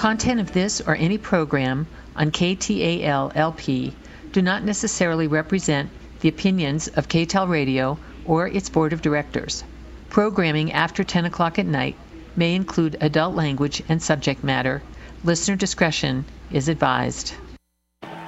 content of this or any program on KTAL-LP do not necessarily represent the opinions of KTAL Radio or its board of directors. Programming after 10 o'clock at night may include adult language and subject matter. Listener discretion is advised.